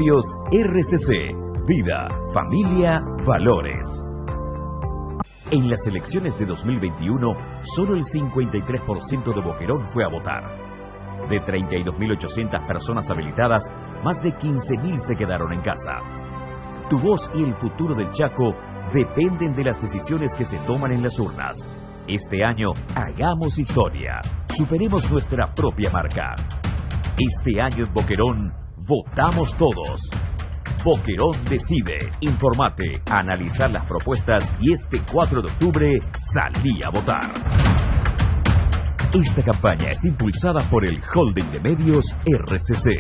Medios RCC. Vida, familia, valores. En las elecciones de 2021, solo el 53% de Boquerón fue a votar. De 32.800 personas habilitadas, más de 15.000 se quedaron en casa. Tu voz y el futuro del Chaco dependen de las decisiones que se toman en las urnas. Este año, hagamos historia. Superemos nuestra propia marca. Este año en Boquerón, votamos todos. Boquerón decide. Informate, analizar las propuestas y este 4 de octubre salí a votar. Esta campaña es impulsada por el Holding de Medios RCC.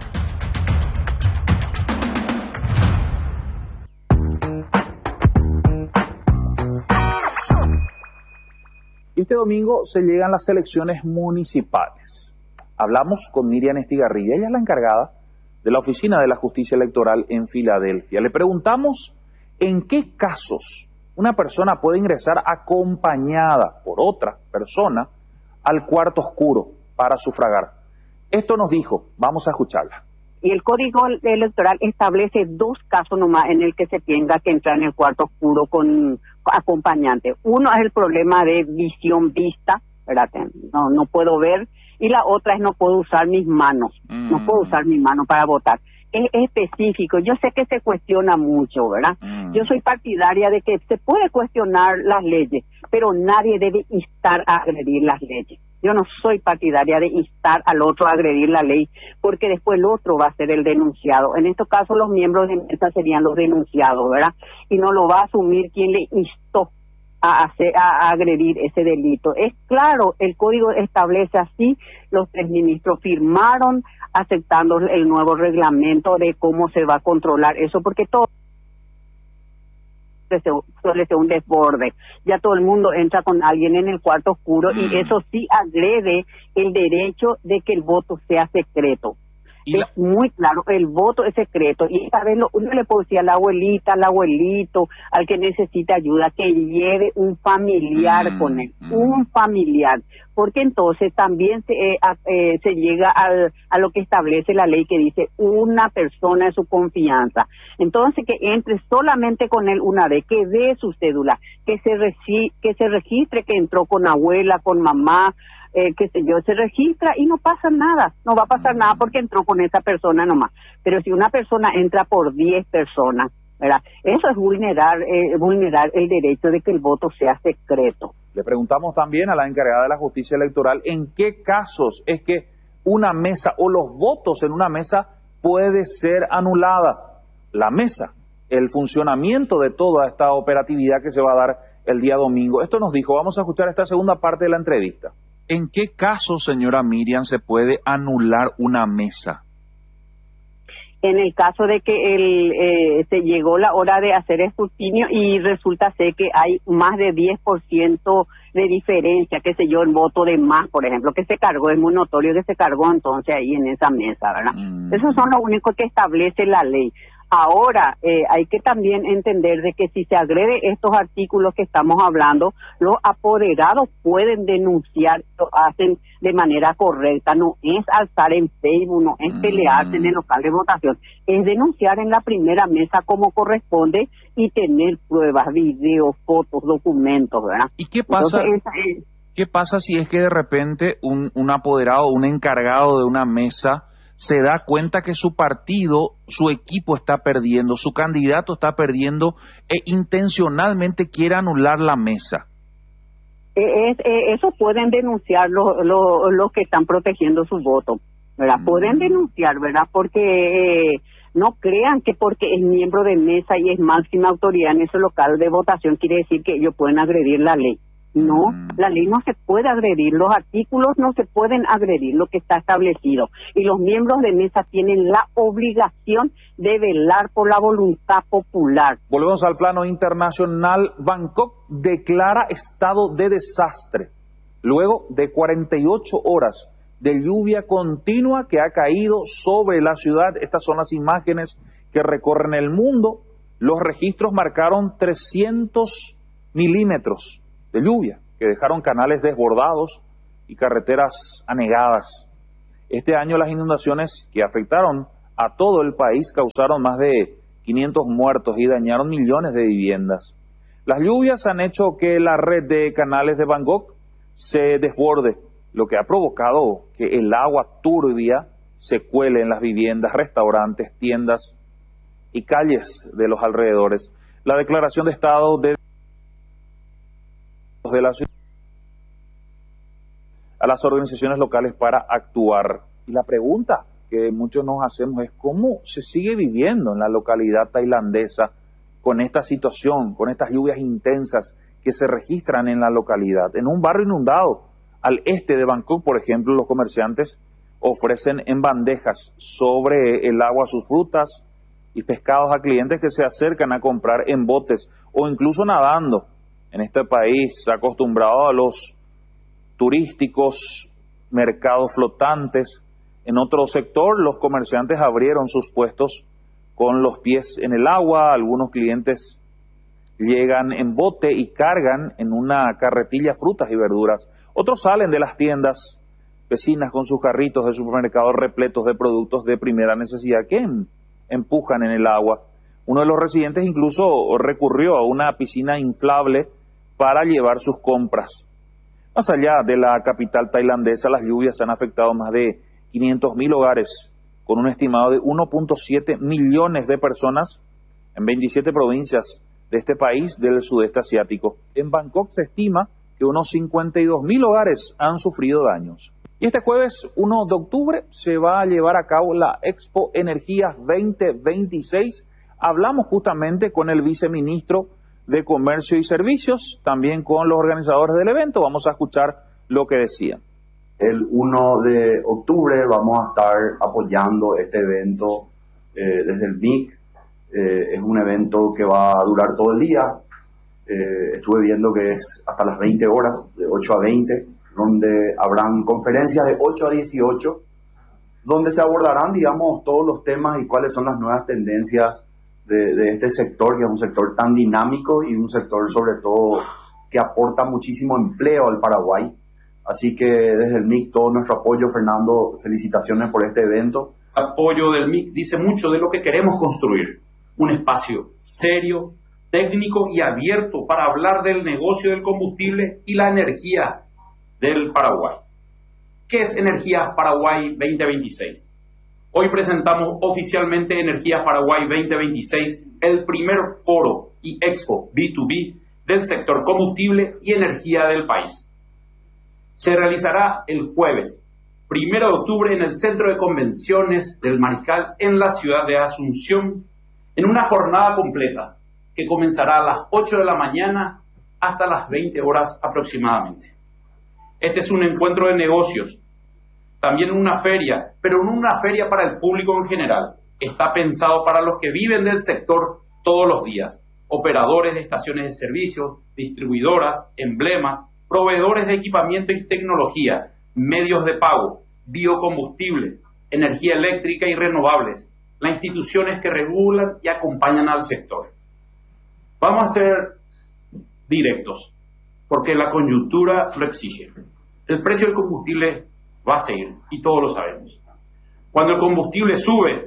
Este domingo se llegan las elecciones municipales. Hablamos con Miriam Estigarribia, ella es la encargada de la Oficina de la Justicia Electoral en Filadelfia. Le preguntamos en qué casos una persona puede ingresar acompañada por otra persona al cuarto oscuro para sufragar. Esto nos dijo, vamos a escucharla. Y el Código Electoral establece 2 casos nomás en el que se tenga que entrar en el cuarto oscuro con acompañante. Uno es el problema de visión vista, ¿verdad? No puedo ver. Y la otra es no puedo usar mis manos. No puedo usar mis manos para votar. Es específico. Yo sé que se cuestiona mucho, ¿verdad? Yo soy partidaria de que se puede cuestionar las leyes, pero nadie debe instar a agredir las leyes. Yo no soy partidaria de instar al otro a agredir la ley, porque después el otro va a ser el denunciado. En este caso, los miembros de mesa serían los denunciados, ¿verdad? Y no lo va a asumir quien le instó a agredir ese delito. Es claro, el código establece así, los 3 ministros firmaron aceptando el nuevo reglamento de cómo se va a controlar eso, porque todo suele ser un desborde. Ya todo el mundo entra con alguien en el cuarto oscuro y eso sí agrede el derecho de que el voto sea secreto. Es muy claro, el voto es secreto. Y esta vez uno le puede decir a la abuelita, al abuelito, al que necesita ayuda, que lleve un familiar con él, un familiar. Porque entonces también se llega a lo que establece la ley que dice una persona de su confianza. Entonces que entre solamente con él una vez, que dé su cédula, que se registre que entró con abuela, con mamá, qué sé yo, se registra y no pasa nada, no va a pasar nada porque entró con esa persona nomás. Pero si una persona entra por 10 personas, ¿verdad? Eso es vulnerar el derecho de que el voto sea secreto. Le preguntamos también a la encargada de la Justicia Electoral en qué casos es que una mesa o los votos en una mesa puede ser anulada. La mesa, el funcionamiento de toda esta operatividad que se va a dar el día domingo. Esto nos dijo, vamos a escuchar esta segunda parte de la entrevista. ¿En qué caso, señora Miriam, se puede anular una mesa? En el caso de que se llegó la hora de hacer escrutinio y resulta ser que hay más de 10% de diferencia, qué sé yo, en voto de más, por ejemplo, que se cargó, es muy notorio que se cargó entonces ahí en esa mesa, ¿verdad? Esos son los únicos que establece la ley. Ahora, hay que también entender de que si se agrede estos artículos que estamos hablando, los apoderados pueden denunciar, lo hacen de manera correcta, no es alzar en Facebook, no es pelearse en el local de votación, es denunciar en la primera mesa como corresponde y tener pruebas, videos, fotos, documentos, ¿verdad? ¿Y qué pasa? Entonces, ¿Qué pasa si es que de repente un apoderado, un encargado de una mesa se da cuenta que su partido, su equipo está perdiendo, su candidato está perdiendo e intencionalmente quiere anular la mesa? Eso pueden denunciar los que están protegiendo su voto, ¿verdad? Pueden denunciar, ¿verdad? Porque no crean que porque es miembro de mesa y es máxima autoridad en ese local de votación quiere decir que ellos pueden agredir la ley. No, la ley no se puede agredir, los artículos no se pueden agredir, lo que está establecido. Y los miembros de mesa tienen la obligación de velar por la voluntad popular. Volvemos al plano internacional. Bangkok declara estado de desastre luego de 48 horas de lluvia continua que ha caído sobre la ciudad. Estas son las imágenes que recorren el mundo. Los registros marcaron 300 milímetros de lluvia, que dejaron canales desbordados y carreteras anegadas. Este año las inundaciones que afectaron a todo el país, causaron más de 500 muertos y dañaron millones de viviendas. Las lluvias han hecho que la red de canales de Bangkok se desborde, lo que ha provocado que el agua turbia se cuele en las viviendas, restaurantes, tiendas y calles de los alrededores. La declaración de estado de la ciudad a las organizaciones locales para actuar. Y la pregunta que muchos nos hacemos es cómo se sigue viviendo en la localidad tailandesa con esta situación, con estas lluvias intensas que se registran en la localidad. En un barrio inundado al este de Bangkok, por ejemplo, los comerciantes ofrecen en bandejas sobre el agua sus frutas y pescados a clientes que se acercan a comprar en botes o incluso nadando. En este país acostumbrado a los turísticos, mercados flotantes. En otro sector, los comerciantes abrieron sus puestos con los pies en el agua. Algunos clientes llegan en bote y cargan en una carretilla frutas y verduras. Otros salen de las tiendas vecinas con sus carritos de supermercados repletos de productos de primera necesidad que empujan en el agua. Uno de los residentes incluso recurrió a una piscina inflable para llevar sus compras. Más allá de la capital tailandesa, las lluvias han afectado más de 500.000 hogares, con un estimado de 1.7 millones de personas en 27 provincias de este país del sudeste asiático. En Bangkok se estima que unos 52.000 hogares han sufrido daños. Y este jueves 1 de octubre se va a llevar a cabo la Expo Energías 2026. Hablamos justamente con el viceministro de Comercio y Servicios, también con los organizadores del evento. Vamos a escuchar lo que decían. El 1 de octubre vamos a estar apoyando este evento desde el MIC. Es un evento que va a durar todo el día. Estuve viendo que es hasta las 20 horas, de 8 a 20, donde habrán conferencias de 8 a 18, donde se abordarán, digamos, todos los temas y cuáles son las nuevas tendencias de este sector, que es un sector tan dinámico y un sector sobre todo que aporta muchísimo empleo al Paraguay. Así que desde el MIC todo nuestro apoyo. Fernando, felicitaciones por este evento. El apoyo del MIC dice mucho de lo que queremos construir, un espacio serio, técnico y abierto para hablar del negocio del combustible y la energía del Paraguay. ¿Qué es Energías Paraguay 2026? Hoy presentamos oficialmente Energías Paraguay 2026, el primer foro y expo B2B del sector combustible y energía del país. Se realizará el jueves 1 de octubre en el Centro de Convenciones del Mariscal en la ciudad de Asunción, en una jornada completa que comenzará a las 8 de la mañana hasta las 20 horas aproximadamente. Este es un encuentro de negocios, también una feria, pero no una feria para el público en general. Está pensado para los que viven del sector todos los días, operadores de estaciones de servicio, distribuidoras, emblemas, proveedores de equipamiento y tecnología, medios de pago, biocombustible, energía eléctrica y renovables, las instituciones que regulan y acompañan al sector. Vamos a ser directos, porque la coyuntura lo exige. El precio del combustible va a seguir, y todos lo sabemos. Cuando el combustible sube,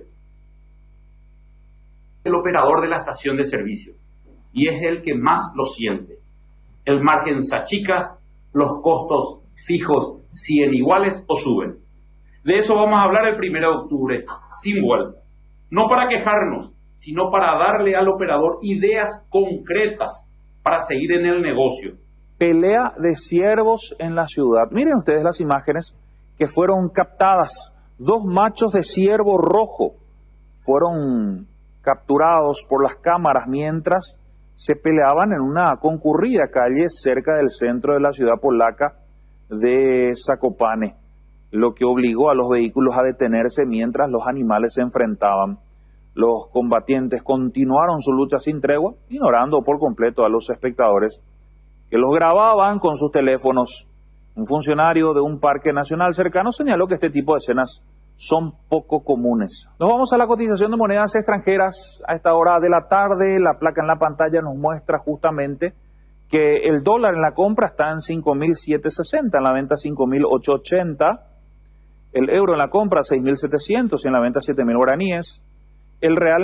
el operador de la estación de servicio, y es el que más lo siente. El margen se achica, los costos fijos siguen iguales o suben. De eso vamos a hablar el 1 de octubre, sin vueltas. No para quejarnos, sino para darle al operador ideas concretas para seguir en el negocio. Pelea de ciervos en la ciudad. Miren ustedes las imágenes que fueron captadas. 2 machos de ciervo rojo fueron capturados por las cámaras mientras se peleaban en una concurrida calle cerca del centro de la ciudad polaca de Zakopane, lo que obligó a los vehículos a detenerse mientras los animales se enfrentaban. Los combatientes continuaron su lucha sin tregua, ignorando por completo a los espectadores que los grababan con sus teléfonos. Un funcionario de un parque nacional cercano señaló que este tipo de escenas son poco comunes. Nos vamos a la cotización de monedas extranjeras a esta hora de la tarde. La placa en la pantalla nos muestra justamente que el dólar en la compra está en 5.760, en la venta 5.880. El euro en la compra 6.700 y en la venta 7.000 guaraníes. El real